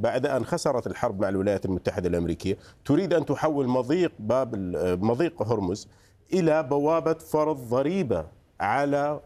بعد أن خسرت الحرب مع الولايات المتحدة الأمريكية تريد أن تحول مضيق هرمز إلى بوابة فرض ضريبة على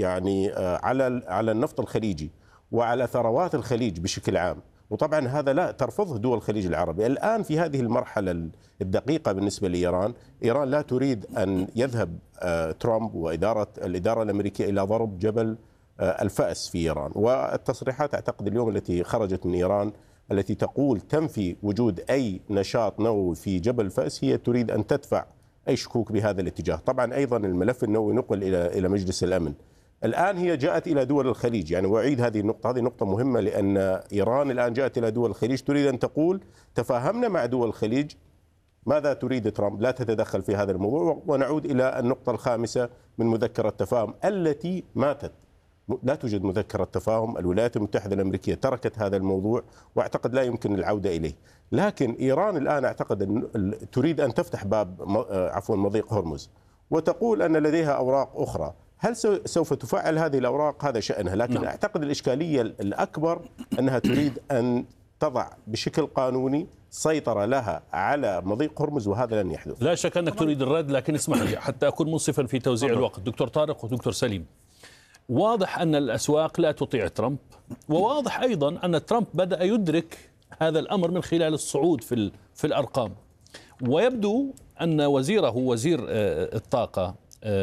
على النفط الخليجي وعلى ثروات الخليج بشكل عام. وطبعا هذا لا ترفضه دول الخليج العربي. الآن في هذه المرحلة الدقيقة بالنسبة لإيران، إيران لا تريد أن يذهب ترامب الإدارة الأمريكية إلى ضرب جبل الفأس في إيران. والتصريحات أعتقد اليوم التي خرجت من إيران التي تقول تنفي وجود أي نشاط نووي في جبل الفأس هي تريد أن تدفع أي شكوك بهذا الاتجاه. طبعا أيضا الملف النووي نقل إلى مجلس الأمن. الآن هي جاءت إلى دول الخليج، يعني وأعيد هذه نقطة مهمة، لأن إيران الآن جاءت إلى دول الخليج تريد أن تقول تفاهمنا مع دول الخليج، ماذا تريد ترامب؟ لا تتدخل في هذا الموضوع. ونعود إلى النقطة الخامسة من مذكرة تفاهم التي ماتت. لا توجد مذكرة تفاهم، الولايات المتحدة الأمريكية تركت هذا الموضوع واعتقد لا يمكن العودة إليه. لكن إيران الآن اعتقد تريد أن تفتح مضيق هرمز وتقول أن لديها أوراق أخرى. هل سوف تفعل هذه الأوراق؟ هذا شأنها. لكن أعتقد الإشكالية الأكبر أنها تريد أن تضع بشكل قانوني سيطرة لها على مضيق هرمز، وهذا لن يحدث. لا شك أنك تريد الرد، لكن اسمح لي حتى أكون منصفا في توزيع الوقت. دكتور طارق ودكتور سليم، واضح أن الأسواق لا تطيع ترامب، وواضح أيضا أن ترامب بدأ يدرك هذا الأمر من خلال الصعود في الأرقام. ويبدو أن وزيره وزير الطاقة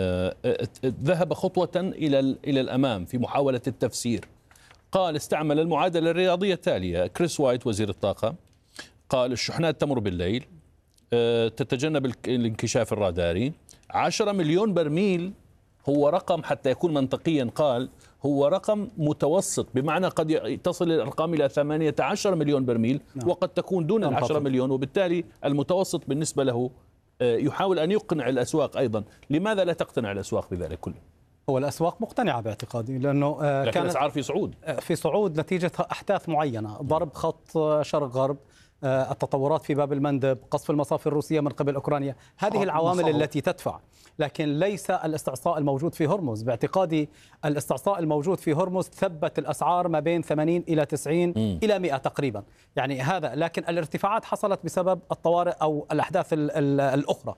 ذهب خطوة إلى الأمام في محاولة التفسير. قال استعمل المعادلة الرياضية التالية. كريس وايت وزير الطاقة قال الشحنات تمر بالليل، تتجنب الانكشاف الراداري. 10 مليون برميل هو رقم حتى يكون منطقيا، قال هو رقم متوسط، بمعنى قد تصل الأرقام إلى 18 مليون برميل وقد تكون دون 10 مليون، وبالتالي المتوسط بالنسبة له يحاول أن يقنع الأسواق أيضا. لماذا لا تقتنع الأسواق بذلك كله؟ هو الأسواق مقتنعة باعتقادي، لأنه لكن الأسعار في صعود نتيجة أحداث معينة، ضرب خط شرق غرب، التطورات في باب المندب، قصف المصافي الروسية من قبل أوكرانيا، هذه العوامل التي تدفع، لكن ليس الاستعصاء الموجود في هرمز. باعتقادي الاستعصاء الموجود في هرمز ثبت الأسعار ما بين 80 إلى 90 إلى 100 تقريبا، يعني هذا. لكن الارتفاعات حصلت بسبب الطوارئ أو الأحداث الأخرى.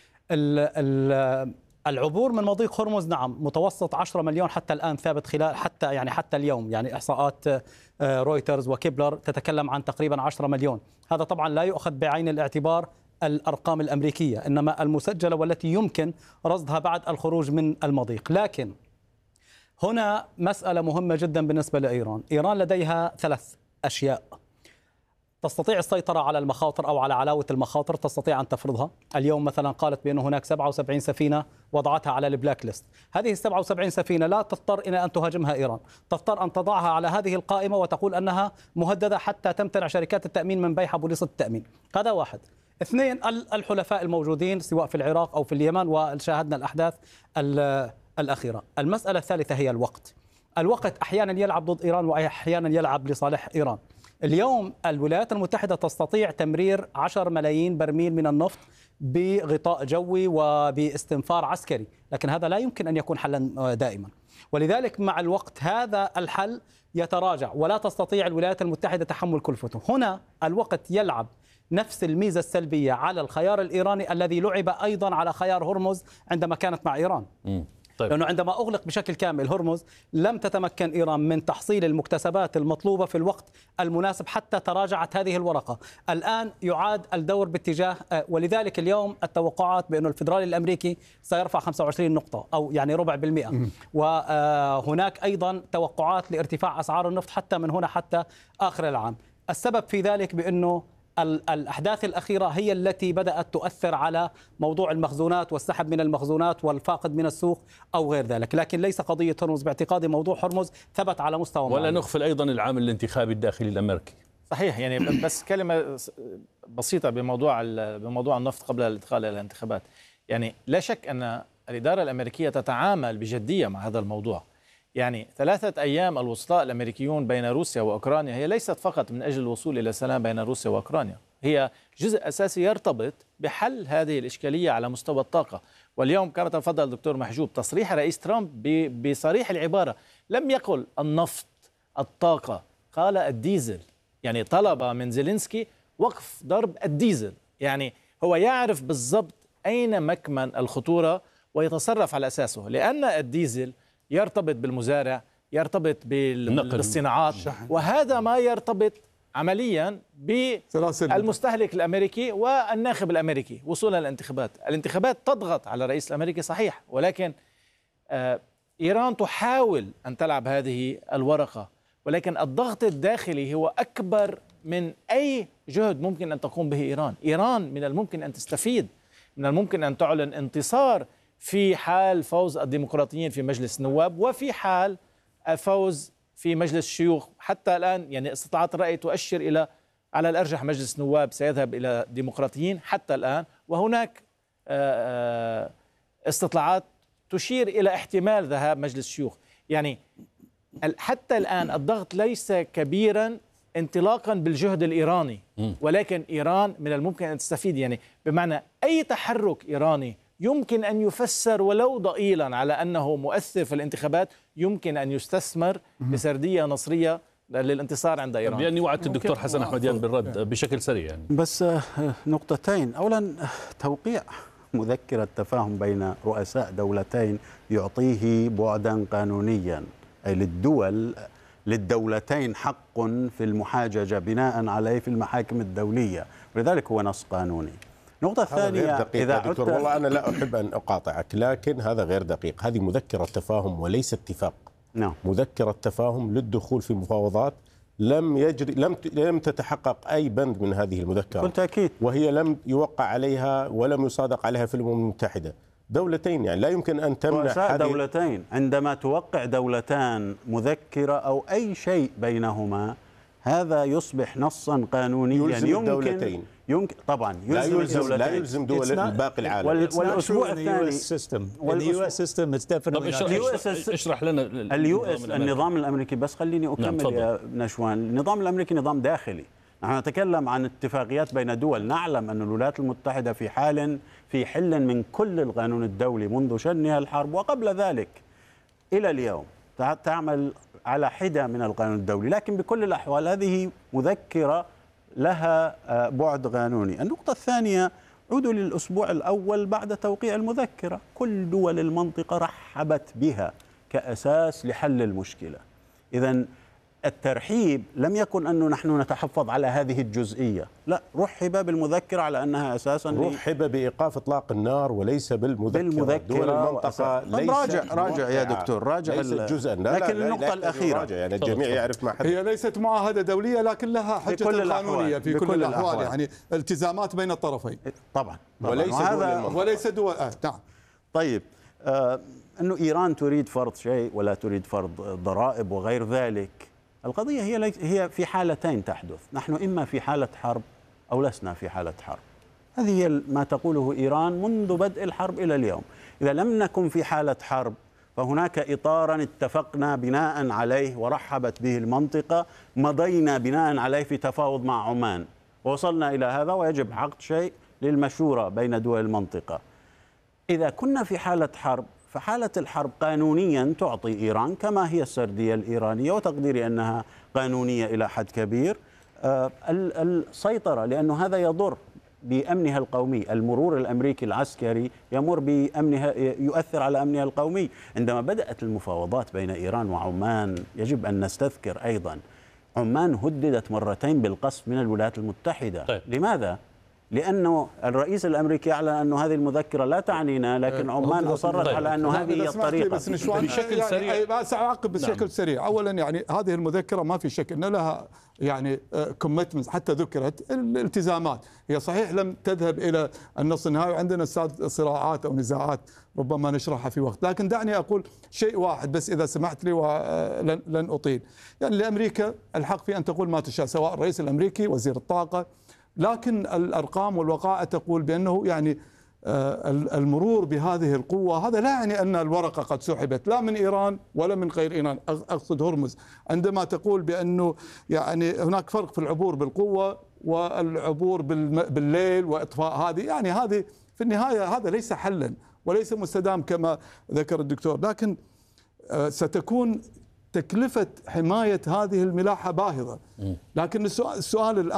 العبور من مضيق هرمز نعم متوسط 10 مليون حتى الآن ثابت، خلال حتى اليوم، يعني إحصاءات رويترز وكيبلر تتكلم عن تقريبا 10 مليون. هذا طبعا لا يؤخذ بعين الاعتبار الأرقام الأمريكية، إنما المسجلة والتي يمكن رصدها بعد الخروج من المضيق. لكن هنا مسألة مهمة جدا بالنسبة لإيران. إيران لديها 3 أشياء: تستطيع السيطرة على المخاطر أو على علاوة المخاطر، تستطيع أن تفرضها. اليوم مثلا قالت بأن هناك 77 سفينة وضعتها على البلاك ليست. هذه 77 سفينة لا تضطر إلى أن تهاجمها إيران، تضطر أن تضعها على هذه القائمة وتقول أنها مهددة حتى تمتنع شركات التأمين من بيعها بوليصة التأمين. هذا واحد. 2، الحلفاء الموجودين سواء في العراق أو في اليمن، وشاهدنا الأحداث الأخيرة. المسألة الثالثة هي الوقت. الوقت أحيانا يلعب ضد إيران وأحيانا يلعب لصالح إيران. اليوم الولايات المتحدة تستطيع تمرير 10 ملايين برميل من النفط بغطاء جوي وباستنفار عسكري، لكن هذا لا يمكن أن يكون حلا دائما، ولذلك مع الوقت هذا الحل يتراجع ولا تستطيع الولايات المتحدة تحمل كلفته. هنا الوقت يلعب نفس الميزة السلبية على الخيار الإيراني الذي لعب أيضا على خيار هرمز عندما كانت مع إيران. طيب. لأنه عندما أغلق بشكل كامل هرمز لم تتمكن إيران من تحصيل المكتسبات المطلوبة في الوقت المناسب حتى تراجعت هذه الورقة. الآن يعاد الدور باتجاه، ولذلك اليوم التوقعات بأن الفيدرالي الأمريكي سيرفع 25 نقطة أو يعني 0.4%، وهناك أيضا توقعات لارتفاع أسعار النفط حتى من هنا حتى آخر العام. السبب في ذلك بأنه الأحداث الأخيرة هي التي بدأت تؤثر على موضوع المخزونات والسحب من المخزونات والفاقد من السوق أو غير ذلك، لكن ليس قضية هرمز. باعتقادي موضوع هرمز ثبت على مستوى معين. ولا نغفل أيضا العامل الانتخابي الداخلي الأمريكي. صحيح، يعني بس كلمة بسيطة بموضوع النفط قبل الادخال إلى الانتخابات. يعني لا شك أن الإدارة الأمريكية تتعامل بجدية مع هذا الموضوع. يعني 3 أيام الوسطاء الأمريكيون بين روسيا وأوكرانيا هي ليست فقط من أجل الوصول إلى سلام بين روسيا وأوكرانيا، هي جزء أساسي يرتبط بحل هذه الإشكالية على مستوى الطاقة. واليوم كما تفضل الدكتور محجوب، تصريح رئيس ترامب بصريح العبارة لم يقل النفط الطاقة، قال الديزل. يعني طلب من زيلينسكي وقف ضرب الديزل. يعني هو يعرف بالضبط أين مكمن الخطورة ويتصرف على أساسه، لأن الديزل يرتبط بالمزارع، يرتبط بالصناعات، وهذا ما يرتبط عمليا بالمستهلك الأمريكي والناخب الأمريكي وصولا للانتخابات. الانتخابات تضغط على الرئيس الأمريكي صحيح، ولكن إيران تحاول أن تلعب هذه الورقة، ولكن الضغط الداخلي هو أكبر من أي جهد ممكن أن تقوم به إيران. إيران من الممكن أن تستفيد، من الممكن أن تعلن انتصار في حال فوز الديمقراطيين في مجلس النواب وفي حال الفوز في مجلس الشيوخ. حتى الآن يعني استطلاعات الرأي تؤشر إلى على الأرجح مجلس النواب سيذهب إلى ديمقراطيين حتى الآن، وهناك استطلاعات تشير إلى احتمال ذهاب مجلس الشيوخ. يعني حتى الآن الضغط ليس كبيرا انطلاقا بالجهد الإيراني، ولكن إيران من الممكن أن تستفيد. يعني بمعنى أي تحرك إيراني يمكن أن يفسر ولو ضئيلا على أنه مؤثر في الانتخابات يمكن أن يستثمر بسردية نصرية للانتصار عند إيران. يعني وعدت الدكتور حسن أحمديان بالرد بشكل سريع. يعني بس نقطتين. أولا، توقيع مذكرة تفاهم بين رؤساء دولتين يعطيه بعدا قانونيا، أي للدولتين حق في المحاججة بناء عليه في المحاكم الدولية، ولذلك هو نص قانوني. النقطة الثانية، إذا دكتور والله أنا لا أحب أن أقاطعك، لكن هذا غير دقيق. هذه مذكرة تفاهم وليس اتفاق. نعم. مذكرة تفاهم للدخول في مفاوضات لم تتحقق أي بند من هذه المذكرة بالتأكيد، وهي لم يوقع عليها ولم يصادق عليها في الأمم المتحدة. دولتين يعني لا يمكن أن تمنع رؤساء دولتين. عندما توقع دولتان مذكرة أو أي شيء بينهما، هذا يصبح نصا قانونيا يمكن طبعا لا يلزم دول باقي العالم. والأسبوع الثاني اشرح لنا النظام الأمريكي. بس خليني أكمل يا نشوان. النظام الأمريكي نظام داخلي. نحن نتكلم عن اتفاقيات بين دول. نعلم أن الولايات المتحدة في حل من كل القانون الدولي منذ شنها الحرب وقبل ذلك إلى اليوم تعمل على حدة من القانون الدولي، لكن بكل الأحوال هذه مذكرة لها بعد قانوني. النقطة الثانية، عودوا للأسبوع الأول بعد توقيع المذكرة. كل دول المنطقة رحبت بها كأساس لحل المشكلة. إذن الترحيب لم يكن أنه نحن نتحفظ على هذه الجزئية، لا، رحب بالمذكرة على أنها أساسا رحب بإيقاف إطلاق النار وليس بالمذكرة. دول المنطقة راجع يا دكتور، راجع جزءا. لكن النقطة الأخيرة يعني الجميع يعرف ما هي ليست معاهدة دولية لكن لها حجة قانونية في كل الأحوال. يعني التزامات بين الطرفين طبعا وليس دول نعم. طيب، أنه إيران تريد فرض شيء ولا تريد فرض ضرائب وغير ذلك، القضية هي في حالتين تحدث. نحن إما في حالة حرب أو لسنا في حالة حرب. هذه هي ما تقوله إيران منذ بدء الحرب إلى اليوم. إذا لم نكن في حالة حرب فهناك إطارا اتفقنا بناء عليه ورحبت به المنطقة، مضينا بناء عليه في تفاوض مع عمان ووصلنا إلى هذا، ويجب عقد شيء للمشورة بين دول المنطقة. إذا كنا في حالة حرب فحالة الحرب قانونيا تعطي إيران كما هي السردية الإيرانية وتقديري أنها قانونية إلى حد كبير السيطرة، لأنه هذا يضر بأمنها القومي. المرور الأمريكي العسكري يمر بأمنها، يؤثر على أمنها القومي. عندما بدأت المفاوضات بين إيران وعمان يجب أن نستذكر أيضا عمان هددت مرتين بالقصف من الولايات المتحدة. طيب. لماذا؟ لأنه الرئيس الأمريكي أعلن أن هذه المذكرة لا تعنينا، لكن عمان أصرت على أن هذه هي الطريقة. بشكل سريع سأعقب بشكل سريع. أولا يعني هذه المذكرة ما في شك أن لها يعني كوميتمنت، حتى ذكرت الالتزامات. هي صحيح لم تذهب إلى النص النهائي، عندنا صراعات أو نزاعات ربما نشرحها في وقت، لكن دعني أقول شيء واحد بس إذا سمحت لي ولن أطيل. يعني لأمريكا الحق في أن تقول ما تشاء، سواء الرئيس الأمريكي وزير الطاقة، لكن الأرقام والوقائع تقول بأنه يعني المرور بهذه القوة هذا لا يعني أن الورقة قد سحبت لا من إيران ولا من غير إيران، أقصد هرمز. عندما تقول بأنه يعني هناك فرق في العبور بالقوة والعبور بالليل وإطفاء هذه، يعني هذه في النهاية هذا ليس حلا وليس مستدام كما ذكر الدكتور، لكن ستكون تكلفة حماية هذه الملاحة باهظة. لكن السؤال الآن